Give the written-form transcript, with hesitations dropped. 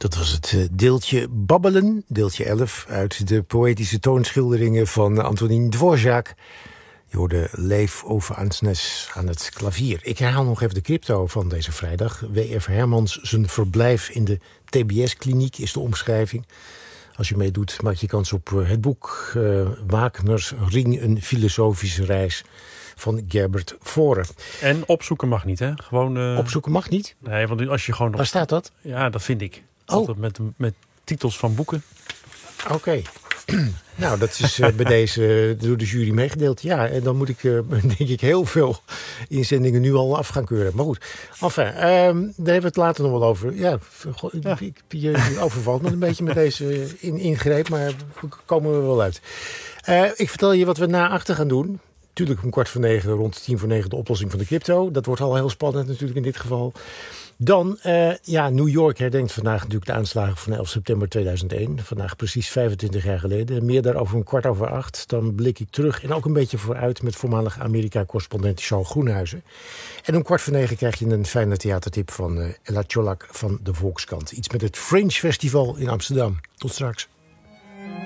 Dat was het deeltje Babbelen, deeltje 11... uit de poëtische toonschilderingen van Antonin Dvorak. Je hoorde Leef over Ansnes aan het klavier. Ik herhaal nog even de crypto van deze vrijdag. W.F. Hermans, zijn verblijf in de TBS-kliniek is de omschrijving. Als je meedoet, maak je kans op het boek Wagners Ring, een filosofische reis van Gerbert Voren. En opzoeken mag niet, hè? Gewoon, Opzoeken mag niet? Nee, want als je gewoon... Waar staat dat? Ja, dat vind ik. Oh. Altijd met titels van boeken. Oké. Nou, dat is bij deze door de jury meegedeeld. Ja, en dan moet ik, denk ik, heel veel inzendingen nu al af gaan keuren. Maar goed, enfin, daar hebben we het later nog wel over. Ja. Je overvalt me een beetje met deze ingreep, maar we komen er wel uit. Ik vertel je wat we na 8 gaan doen. Tuurlijk om 8:45, rond 8:50 de oplossing van de crypto. Dat wordt al heel spannend natuurlijk in dit geval. Dan, New York herdenkt vandaag natuurlijk de aanslagen van 11 september 2001. Vandaag precies 25 jaar geleden. Meer daarover om 7:15. Dan blik ik terug en ook een beetje vooruit met voormalig Amerika-correspondent Charles Groenhuizen. En om 8:45 krijg je een fijne theatertip van Ella Tjolak van de Volkskrant. Iets met het Fringe Festival in Amsterdam. Tot straks.